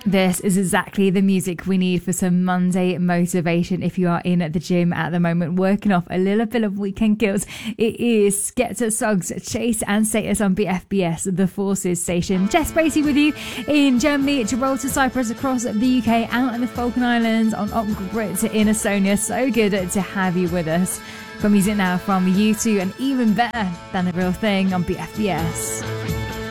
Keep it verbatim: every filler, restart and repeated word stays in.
This is exactly the music we need for some Monday motivation if you are in the gym at the moment, working off a little bit of weekend guilt. It is Skepta, Suggs, Chase and Status on B F B S, the Forces station. Jess Bracey with you in Germany, Gibraltar, Cyprus, across the U K, out in the Falkland Islands, on Opgrid in Estonia. So good to have you with us. For music now from U two and even better than The Real Thing on B F B S.